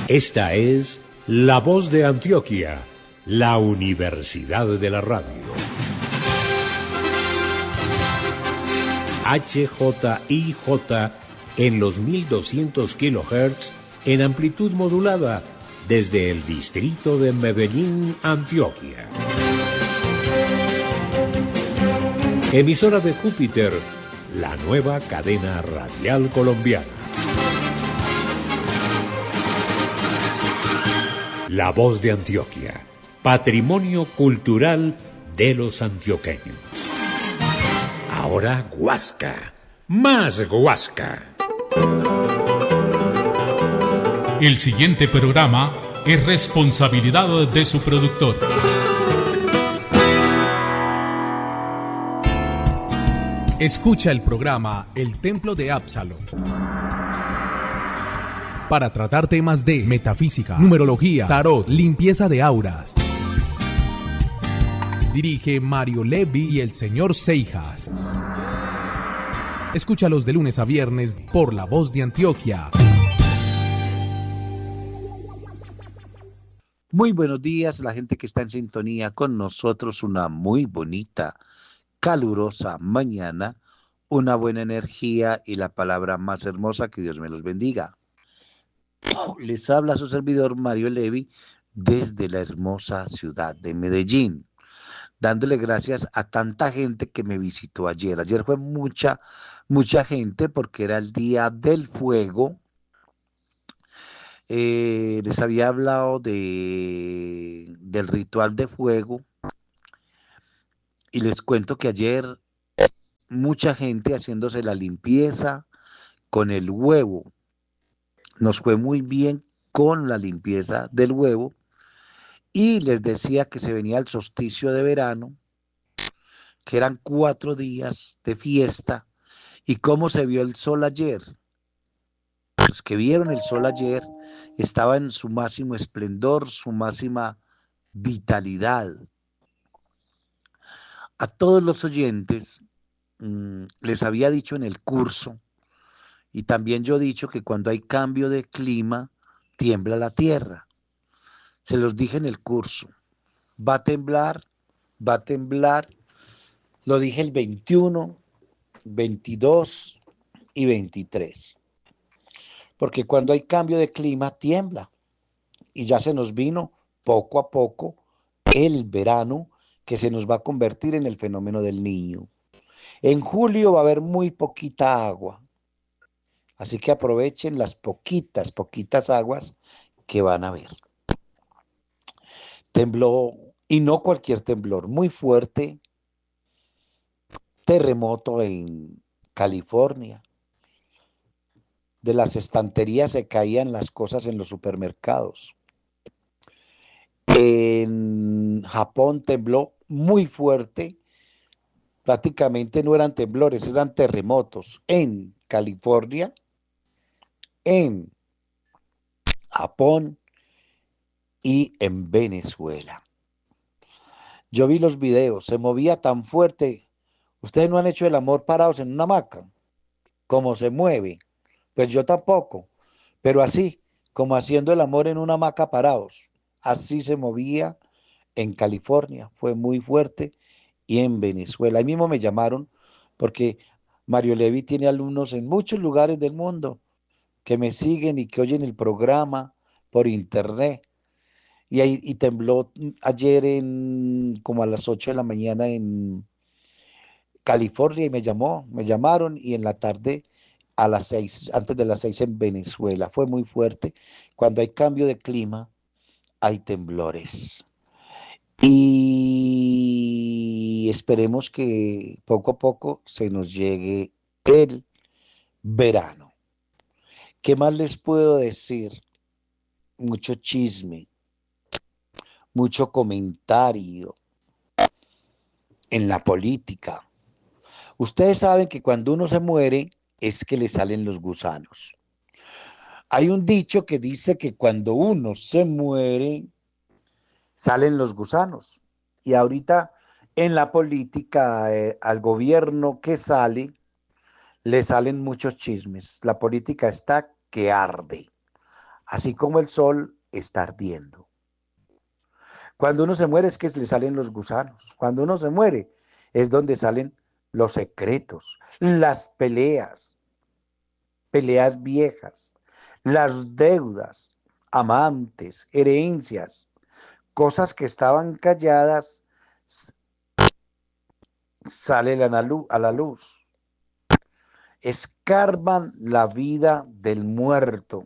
Esta es La Voz de Antioquia, la Universidad de la Radio. HJIJ en los 1200 kHz en amplitud modulada desde el distrito de Medellín, Antioquia. Emisora de Júpiter, la nueva cadena radial colombiana. La Voz de Antioquia, patrimonio cultural de los antioqueños. Ahora Guasca, más Guasca. El siguiente programa es responsabilidad de su productor. Escucha el programa El Templo de Absalom para tratar temas de metafísica, numerología, tarot, limpieza de auras. Dirige Mario Levi y el señor Seijas. Escúchalos de lunes a viernes por La Voz de Antioquia. Muy buenos días, la gente que está en sintonía con nosotros. Una muy bonita, calurosa mañana, una buena energía y la palabra más hermosa. Que Dios me los bendiga. Les habla su servidor Mario Levi desde la hermosa ciudad de Medellín, dándole gracias a tanta gente que me visitó ayer. Ayer fue mucha gente porque era el día del fuego. Les había hablado del ritual de fuego y les cuento que ayer mucha gente haciéndose la limpieza con el huevo. Nos fue muy bien con la limpieza del huevo y les decía que se venía el solsticio de verano, que eran 4 días de fiesta. ¿Y cómo se vio el sol ayer? Los que vieron el sol ayer estaba en su máximo esplendor, su máxima vitalidad. A todos los oyentes les había dicho en el curso, y también yo he dicho que cuando hay cambio de clima, tiembla la tierra. Se los dije en el curso, va a temblar, lo dije el 21, 22 y 23. Porque cuando hay cambio de clima, tiembla. Y ya se nos vino poco a poco el verano, que se nos va a convertir en el fenómeno del Niño. En julio va a haber muy poquita agua. Así que aprovechen las poquitas aguas que van a haber. Tembló, y no cualquier temblor, muy fuerte, terremoto en California. De las estanterías se caían las cosas en los supermercados. En Japón tembló muy fuerte, prácticamente no eran temblores, eran terremotos en California, en Japón y en Venezuela. Yo vi los videos, se movía tan fuerte. Ustedes no han hecho el amor parados en una hamaca, como se mueve. Pues yo tampoco, pero así, como haciendo el amor en una hamaca parados. Así se movía en California, fue muy fuerte, y en Venezuela. Ahí mismo me llamaron porque Mario Levi tiene alumnos en muchos lugares del mundo que me siguen y que oyen el programa por internet. Y tembló ayer como a las 8 de la mañana en California y me llamaron, y en la tarde a las 6, antes de las 6 en Venezuela. Fue muy fuerte. Cuando hay cambio de clima, hay temblores. Y esperemos que poco a poco se nos llegue el verano. ¿Qué más les puedo decir? Mucho chisme, mucho comentario en la política. Ustedes saben que cuando uno se muere es que le salen los gusanos. Hay un dicho que dice que cuando uno se muere salen los gusanos. Y ahorita en la política, al gobierno que sale, le salen muchos chismes. La política está que arde. así como el sol está ardiendo. Cuando uno se muere es que le salen los gusanos. Cuando uno se muere es donde salen los secretos, las peleas, peleas viejas, las deudas, amantes, herencias, cosas que estaban calladas, salen a la luz. Escarban la vida del muerto.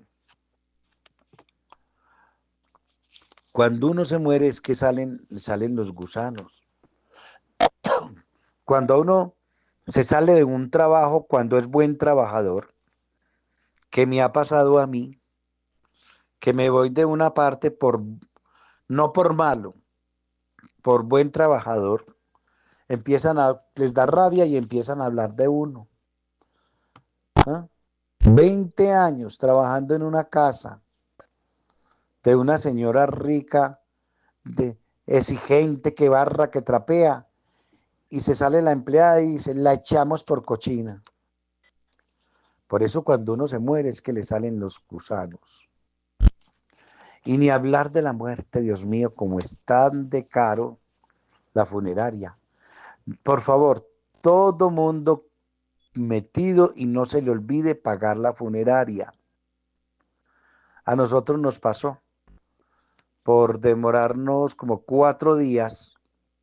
Cuando uno se muere es que salen los gusanos. Cuando uno se sale de un trabajo, cuando es buen trabajador, que me ha pasado a mí, que me voy de una parte no por malo, por buen trabajador, les da rabia y empiezan a hablar de uno. ¿Ah? 20 años trabajando en una casa de una señora rica, exigente, que barra, que trapea, y se sale la empleada y dice, la echamos por cochina. Por eso cuando uno se muere es que le salen los gusanos. Y ni hablar de la muerte, Dios mío, como es tan de caro la funeraria. Por favor, todo mundo metido y no se le olvide pagar la funeraria. A nosotros nos pasó por demorarnos como 4 días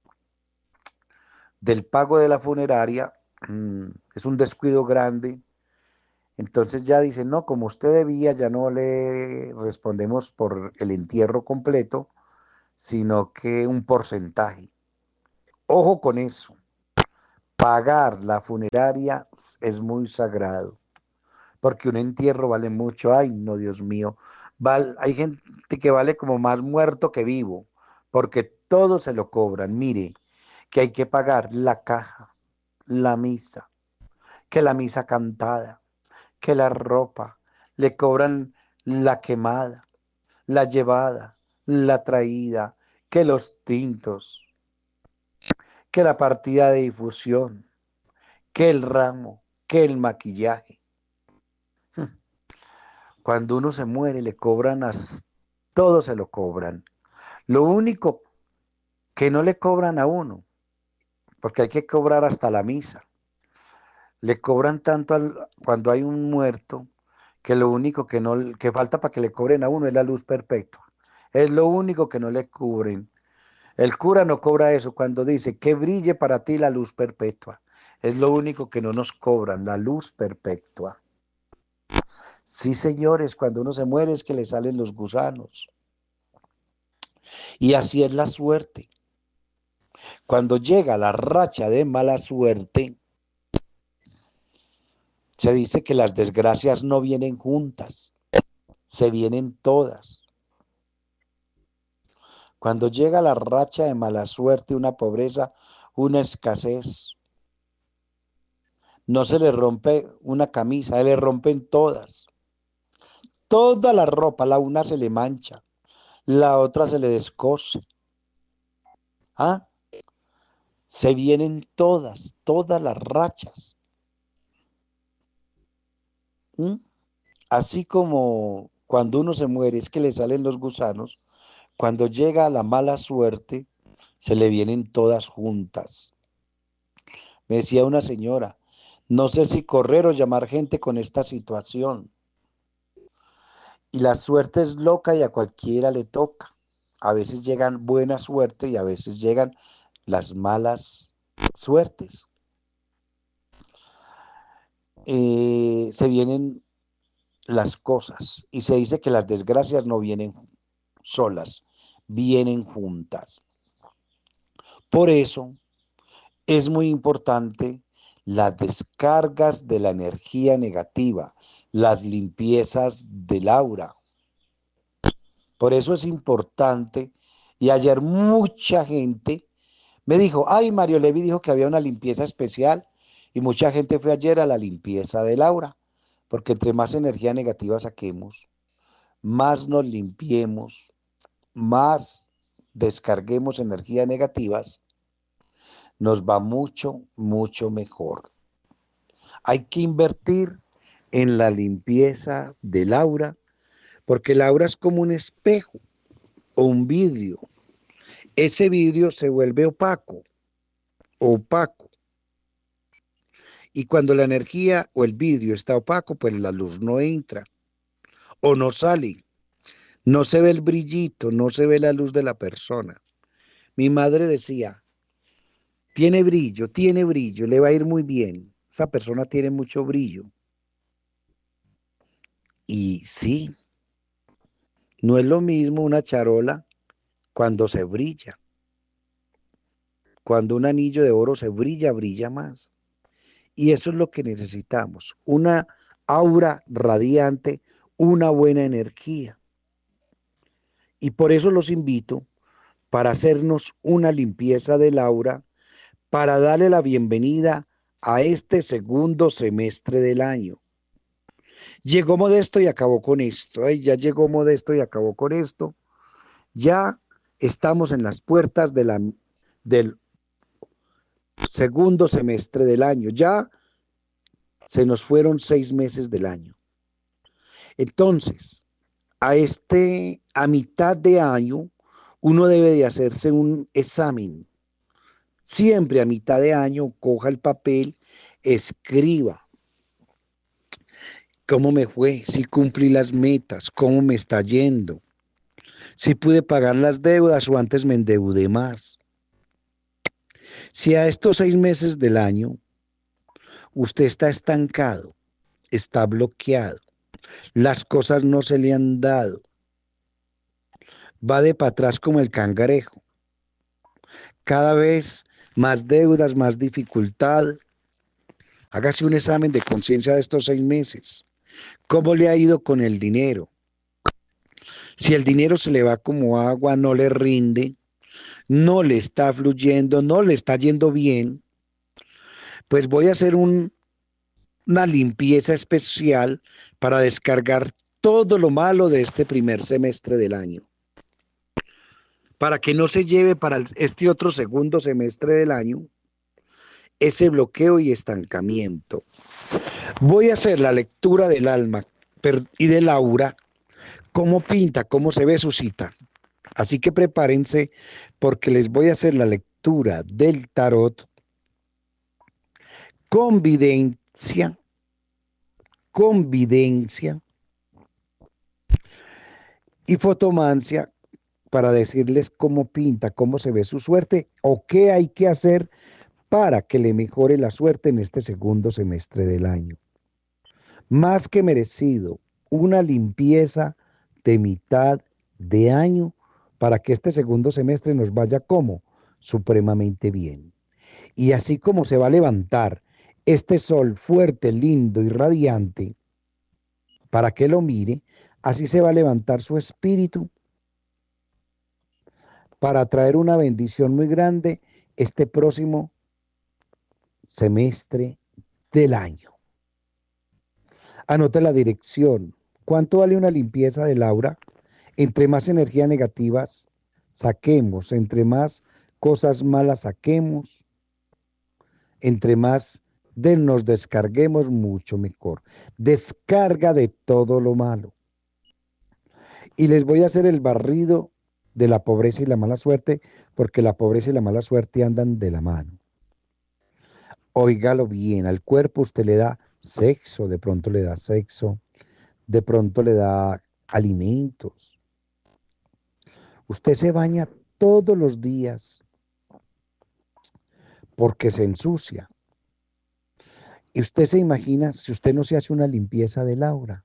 del pago de la funeraria. Es un descuido grande. Entonces ya dicen, no, como usted debía, ya no le respondemos por el entierro completo, sino que un porcentaje. Ojo con eso. Pagar la funeraria es muy sagrado, porque un entierro vale mucho. Ay, no, Dios mío. Hay gente que vale como más muerto que vivo, porque todo se lo cobran. Mire, que hay que pagar la caja, la misa, que la misa cantada, que la ropa, le cobran la quemada, la llevada, la traída, que los tintos, que la partida de difusión, que el ramo, que el maquillaje. Cuando uno se muere le cobran, todo se lo cobran. Lo único que no le cobran a uno, porque hay que cobrar hasta la misa, le cobran tanto cuando hay un muerto, que lo único que falta para que le cobren a uno es la luz perpetua. Es lo único que no le cubren. El cura no cobra eso cuando dice que brille para ti la luz perpetua. Es lo único que no nos cobran, la luz perpetua. Sí, señores, cuando uno se muere es que le salen los gusanos. Y así es la suerte. Cuando llega la racha de mala suerte, se dice que las desgracias no vienen juntas, se vienen todas. Cuando llega la racha de mala suerte, una pobreza, una escasez, no se le rompe una camisa, se le rompen todas. Toda la ropa, la una se le mancha, la otra se le descose. ¿Ah? Se vienen todas las rachas. Así como cuando uno se muere es que le salen los gusanos, cuando llega la mala suerte, se le vienen todas juntas. Me decía una señora, no sé si correr o llamar gente con esta situación. Y la suerte es loca y a cualquiera le toca. A veces llegan buena suerte y a veces llegan las malas suertes. Se vienen las cosas y se dice que las desgracias no vienen solas, vienen juntas. Por eso es muy importante las descargas de la energía negativa, las limpiezas del aura. Por eso es importante, y ayer mucha gente me dijo, ay, Mario Levi dijo que había una limpieza especial, y mucha gente fue ayer a la limpieza del aura, porque entre más energía negativa saquemos, más nos limpiemos, más descarguemos energías negativas, nos va mucho, mucho mejor. Hay que invertir en la limpieza del aura, porque el aura es como un espejo o un vidrio. Ese vidrio se vuelve opaco. Y cuando la energía o el vidrio está opaco, pues la luz no entra o no sale. No se ve el brillito, no se ve la luz de la persona. Mi madre decía, tiene brillo, le va a ir muy bien. Esa persona tiene mucho brillo. Y sí, no es lo mismo una charola cuando se brilla. Cuando un anillo de oro se brilla, brilla más. Y eso es lo que necesitamos, una aura radiante, una buena energía. Y por eso los invito para hacernos una limpieza del aura, para darle la bienvenida a este segundo semestre del año. Llegó Modesto y acabó con esto. Ay, ya llegó Modesto y acabó con esto. Ya estamos en las puertas del segundo semestre del año. Ya se nos fueron 6 meses del año. Entonces, a mitad de año, uno debe de hacerse un examen. Siempre a mitad de año, coja el papel, escriba cómo me fue, si cumplí las metas, cómo me está yendo, si pude pagar las deudas o antes me endeudé más. Si a estos 6 meses del año usted está estancado, está bloqueado, las cosas no se le han dado, va de para atrás como el cangrejo, cada vez más deudas, más dificultad. Hágase un examen de conciencia de estos 6 meses. ¿Cómo le ha ido con el dinero? Si el dinero se le va como agua, no le rinde, no le está fluyendo, no le está yendo bien, pues voy a hacer una limpieza especial para descargar todo lo malo de este primer semestre del año, para que no se lleve para este otro segundo semestre del año ese bloqueo y estancamiento. Voy a hacer la lectura del alma y del aura, cómo pinta, cómo se ve su cita. Así que prepárense porque les voy a hacer la lectura del tarot con videncia y fotomancia para decirles cómo pinta, cómo se ve su suerte o qué hay que hacer para que le mejore la suerte en este segundo semestre del año. Más que merecido, una limpieza de mitad de año para que este segundo semestre nos vaya como supremamente bien. Y así como se va a levantar este sol fuerte, lindo y radiante, para que lo mire, así se va a levantar su espíritu para traer una bendición muy grande este próximo semestre del año. Anote la dirección. ¿Cuánto vale una limpieza del aura? Entre más energías negativas saquemos, entre más cosas malas saquemos, entre más nos descarguemos, mucho mejor. Descarga de todo lo malo. Y les voy a hacer el barrido de la pobreza y la mala suerte, porque la pobreza y la mala suerte andan de la mano. Óigalo bien, al cuerpo usted le da sexo, de pronto le da sexo, de pronto le da alimentos. Usted se baña todos los días porque se ensucia. Y usted se imagina si usted no se hace una limpieza del aura.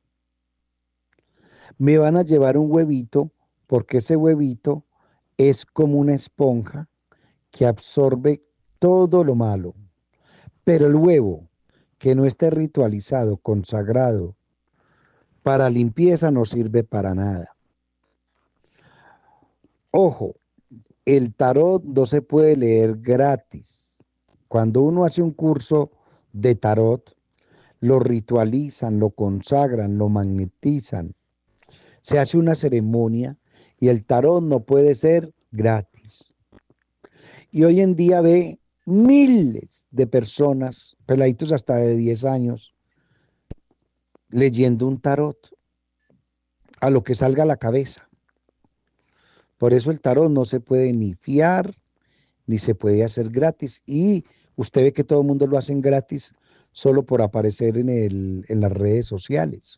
Me van a llevar un huevito porque ese huevito es como una esponja que absorbe todo lo malo. Pero el huevo que no esté ritualizado, consagrado, para limpieza no sirve para nada. Ojo, el tarot no se puede leer gratis. Cuando uno hace un curso de tarot, lo ritualizan, lo consagran, lo magnetizan. Se hace una ceremonia y el tarot no puede ser gratis. Y hoy en día ve miles de personas, peladitos hasta de 10 años, leyendo un tarot. a lo que salga a la cabeza. Por eso el tarot no se puede ni fiar, ni se puede hacer gratis. Y usted ve que todo el mundo lo hacen gratis solo por aparecer en las redes sociales.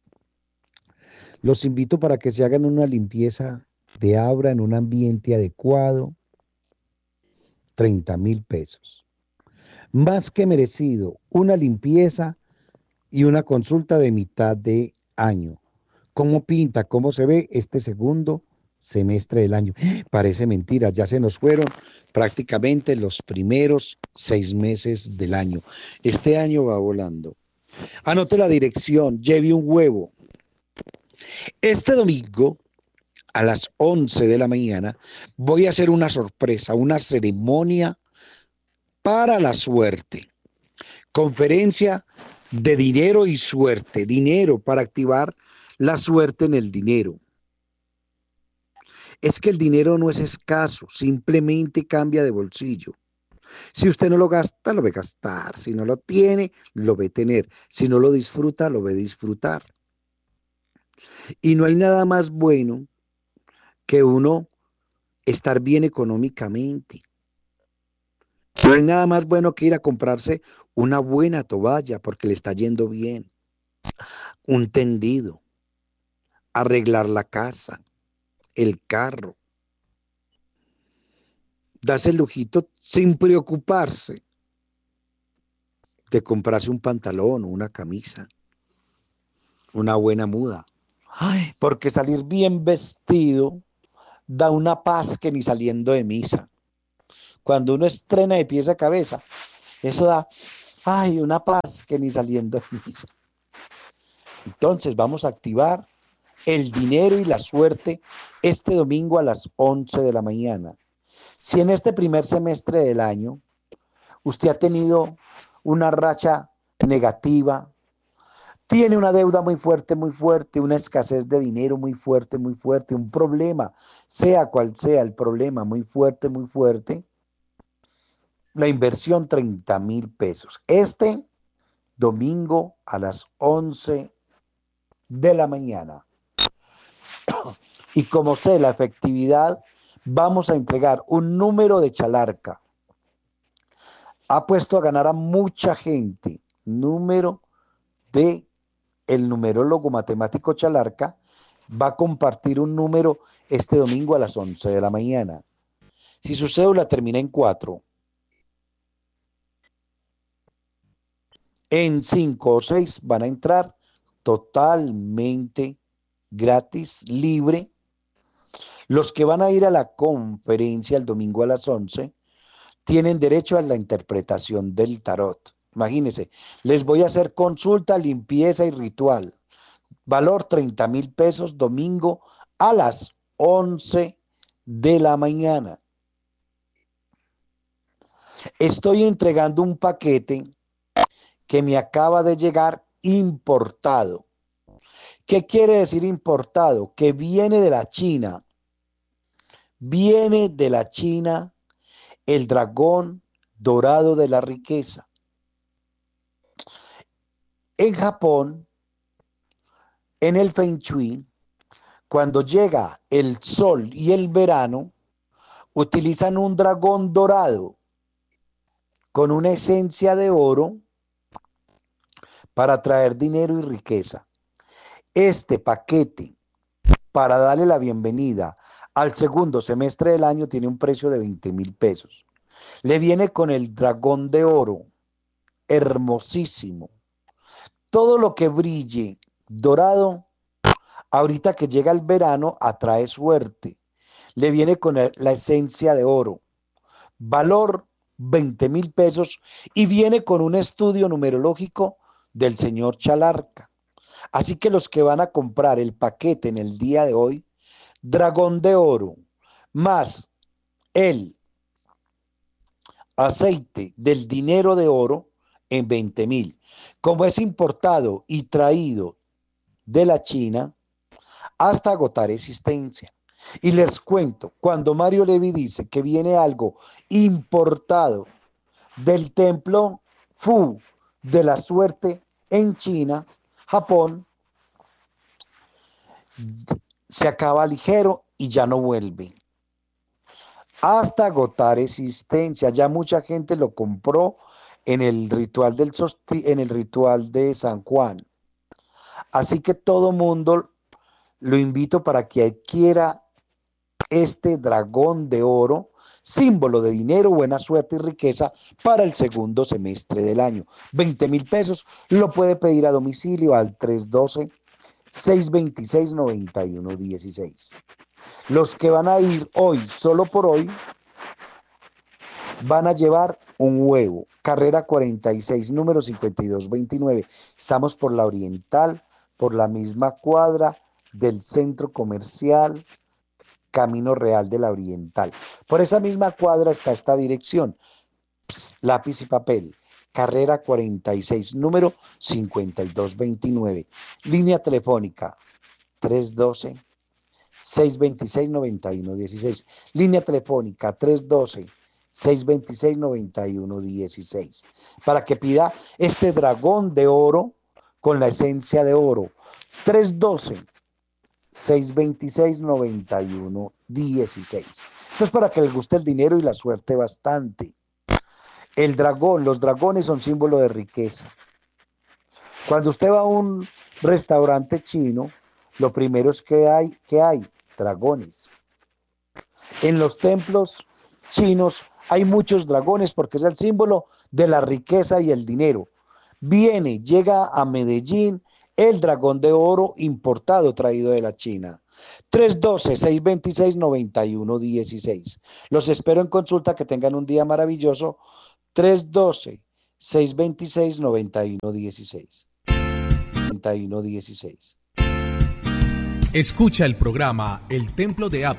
Los invito para que se hagan una limpieza de aura en un ambiente adecuado, 30.000 pesos. Más que merecido, una limpieza y una consulta de mitad de año. ¿Cómo pinta, cómo se ve este segundo semestre del año? Parece mentira, ya se nos fueron prácticamente los primeros 6 meses del año. Este año va volando. Anote la dirección, lleve un huevo. Este domingo, a las 11 de la mañana, voy a hacer una sorpresa, una ceremonia para la suerte. Conferencia de dinero y suerte. Dinero para activar la suerte en el dinero. Es que el dinero no es escaso, simplemente cambia de bolsillo. Si usted no lo gasta, lo ve gastar. Si no lo tiene, lo ve tener. Si no lo disfruta, lo ve disfrutar. Y no hay nada más bueno que uno estar bien económicamente. No hay nada más bueno que ir a comprarse una buena toalla porque le está yendo bien, un tendido, arreglar la casa, el carro. Darse el lujito sin preocuparse de comprarse un pantalón o una camisa, una buena muda. Ay, porque salir bien vestido da una paz que ni saliendo de misa. Cuando uno estrena de pies a cabeza, eso da, ay, una paz que ni saliendo de misa. Entonces vamos a activar el dinero y la suerte este domingo a las 11 de la mañana. Si en este primer semestre del año usted ha tenido una racha negativa, tiene una deuda muy fuerte, una escasez de dinero muy fuerte, un problema, sea cual sea el problema, muy fuerte, la inversión 30.000 pesos. Este domingo a las 11 de la mañana. Y como sé la efectividad, vamos a entregar un número de chalarca. Ha puesto a ganar a mucha gente. Número de el numerólogo matemático Chalarca va a compartir un número este domingo a las 11 de la mañana. Si su cédula termina en 4, en 5 o 6 van a entrar totalmente gratis, libre. Los que van a ir a la conferencia el domingo a las 11 tienen derecho a la interpretación del tarot. Imagínense, les voy a hacer consulta, limpieza y ritual. Valor 30.000 pesos, domingo a las 11 de la mañana. Estoy entregando un paquete que me acaba de llegar importado. ¿Qué quiere decir importado? Que viene de la China. Viene de la China el dragón dorado de la riqueza. En Japón, en el Feng Shui, cuando llega el sol y el verano, utilizan un dragón dorado con una esencia de oro para traer dinero y riqueza. Este paquete, para darle la bienvenida al segundo semestre del año, tiene un precio de 20.000 pesos. Le viene con el dragón de oro, hermosísimo. Todo lo que brille dorado, ahorita que llega el verano, atrae suerte. Le viene con la esencia de oro. Valor 20.000 pesos y viene con un estudio numerológico del señor Chalarca. Así que los que van a comprar el paquete en el día de hoy, dragón de oro, más el aceite del dinero de oro en 20.000. Como es importado y traído de la China, hasta agotar existencia. Y les cuento, cuando Mario Levi dice que viene algo importado del templo Fu de la suerte en China, Japón, se acaba ligero y ya no vuelve. Hasta agotar existencia. Ya mucha gente lo compró en el ritual en el ritual de San Juan. Así que todo mundo lo invito para que adquiera este dragón de oro, símbolo de dinero, buena suerte y riqueza para el segundo semestre del año. 20,000 pesos, lo puede pedir a domicilio al 312-626-9116. Los que van a ir hoy, solo por hoy, van a llevar un huevo. Carrera 46, número 5229. Estamos por la Oriental, por la misma cuadra del centro comercial Camino Real de la Oriental. Por esa misma cuadra está esta dirección. Lápiz y papel. Carrera 46, número 5229. Línea telefónica 312-626-9116. Línea telefónica 312-626-9116. Para que pida este dragón de oro con la esencia de oro. 312-626-9116. Esto es para que les guste el dinero y la suerte bastante. El dragón, los dragones son símbolo de riqueza. Cuando usted va a un restaurante chino, lo primero es que hay dragones. En los templos chinos hay muchos dragones porque es el símbolo de la riqueza y el dinero. Llega a Medellín el dragón de oro importado traído de la China. 312-626-9116. Los espero en consulta, que tengan un día maravilloso. 312-626-9116. 9116. Escucha el programa El Templo de Athos